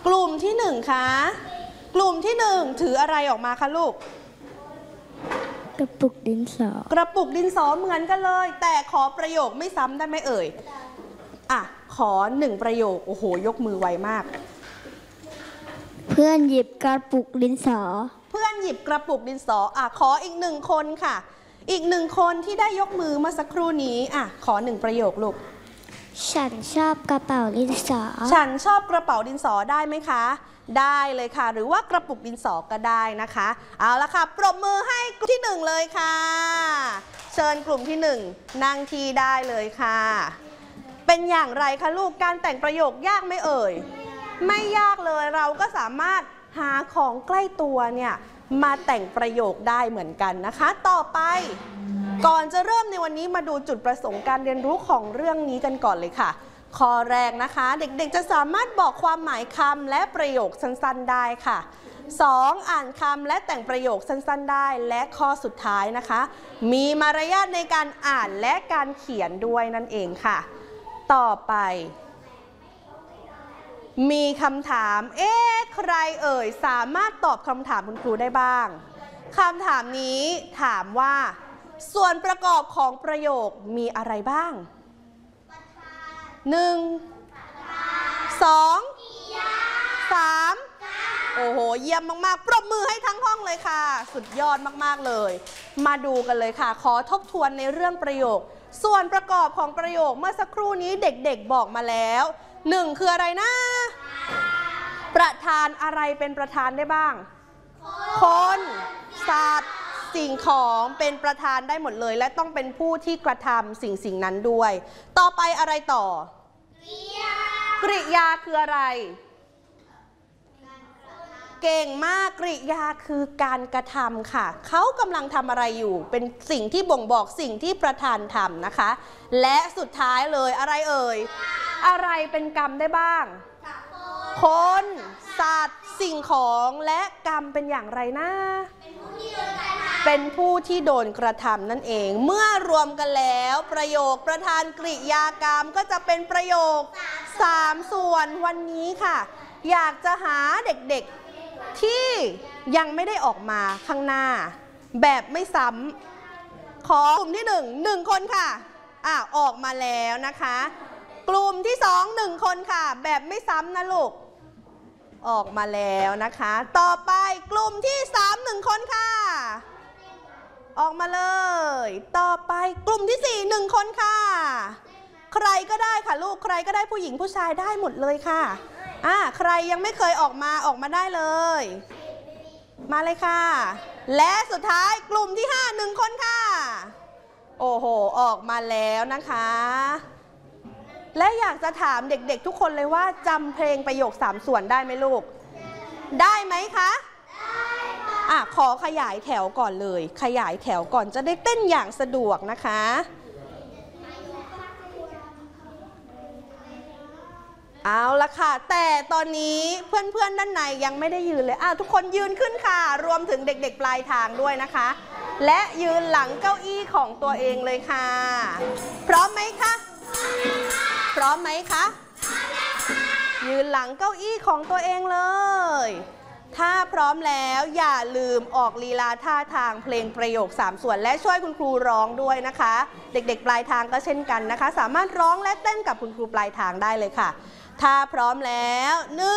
กลุ่มที่หนึ่งคะกลุ่มที่หนึ่งถืออะไรออกมาคะลูกกระปุกดินสอกระปุกดินสอเหมือนกันเลยแต่ขอประโยคไม่ซ้ำได้ไหมเอ่ยขอ1ประโยคโอ้โหยกมือไวมากเพื่อนหยิบกระปุกดินสอเพื่อนหยิบกระปุกดินสอขออีก1คนค่ะอีก1คนที่ได้ยกมือเมื่อสักครู่นี้ขอ1ประโยคลูกฉันชอบกระเป๋าดินสอฉันชอบกระเป๋าดินสอได้ไหมคะได้เลยค่ะหรือว่ากระปุกดินสอก็ได้นะคะเอาละค่ะปรบมือให้กลุ่มที่1เลยค่ะเชิญกลุ่มที่1นั่งที่ได้เลยค่ะเป็นอย่างไรคะลูกการแต่งประโยคยากไหมเอ่ยไม่ยากเลยเราก็สามารถหาของใกล้ตัวเนี่ยมาแต่งประโยคได้เหมือนกันนะคะต่อไปก่อนจะเริ่มในวันนี้มาดูจุดประสงค์การเรียนรู้ของเรื่องนี้กันก่อนเลยค่ะข้อแรกนะคะเด็กๆจะสามารถบอกความหมายคำและประโยคสั้นๆได้ค่ะ2อ่านคำและแต่งประโยคสั้นๆได้และข้อสุดท้ายนะคะมีมารยาทในการอ่านและการเขียนด้วยนั่นเองค่ะต่อไปมีคำถามใครเอ่ยสามารถตอบคำถามคุณครูได้บ้างคำถามนี้ถามว่าส่วนประกอบของประโยคมีอะไรบ้าง1 2 3โอ้โหเยี่ยมมากๆปรบมือให้ทั้งห้องเลยค่ะสุดยอดมากๆเลยมาดูกันเลยค่ะขอทบทวนในเรื่องประโยคส่วนประกอบของประโยคเมื่อสักครู่นี้เด็กๆบอกมาแล้ว1คืออะไรนะประธานอะไรเป็นประธานได้บ้างคนสัตว์สิ่งของเป็นประธานได้หมดเลยและต้องเป็นผู้ที่กระทำสิ่งนั้นด้วยต่อไปอะไรต่อกริยาคืออะไรเก่งมากกริยาคือการกระทำค่ะเขากำลังทำอะไรอยู่เป็นสิ่งที่บ่งบอกสิ่งที่ประธานทำนะคะและสุดท้ายเลยอะไรเอ่ยอะไรเป็นกรรมได้บ้างคนสัตว์สิ่งของและกรรมเป็นอย่างไรนะเป็นผู้ที่โดนกระทำนั่นเองเมื่อรวมกันแล้วประโยคประธานกริยากรรมก็จะเป็นประโยค3ส่วนวันนี้ค่ะอยากจะหาเด็กๆที่ยังไม่ได้ออกมาข้างหน้าแบบไม่ซ้ำขอกลุ่มที่1คนค่ะออกมาแล้วนะคะกลุ่มที่2 1คนค่ะแบบไม่ซ้ำนะลูกออกมาแล้วนะคะต่อไปกลุ่มที่3 1คนค่ะออกมาเลยต่อไปกลุ่มที่4 1คนค่ะใครก็ได้ค่ะลูกใครก็ได้ผู้หญิงผู้ชายได้หมดเลยค่ะใครยังไม่เคยออกมาได้เลยมาเลยค่ะและสุดท้ายกลุ่มที่5 1คนค่ะโอ้โหออกมาแล้วนะคะและอยากจะถามเด็กๆทุกคนเลยว่าจำเพลงประโยค3ส่วนได้ไหมลูกได้ไหมคะขอขยายแถวก่อนเลยขยายแถวก่อนจะได้เต้นอย่างสะดวกนะคะเอาละค่ะแต่ตอนนี้เพื่อนๆด้านในยังไม่ได้ยืนเลยทุกคนยืนขึ้นค่ะรวมถึงเด็กๆปลายทางด้วยนะคะและยืนหลังเก้าอี้ของตัวเองเลยค่ะพร้อมไหมคะพร้อมไหมคะยืนหลังเก้าอี้ของตัวเองเลยถ้าพร้อมแล้วอย่าลืมออกลีลาท่าทางเพลงประโยค3ส่วนและช่วยคุณครูร้องด้วยนะคะเด็กๆปลายทางก็เช่นกันนะคะสามารถร้องและเต้นกับคุณครูปลายทางได้เลยค่ะถ้าพร้อมแล้ว1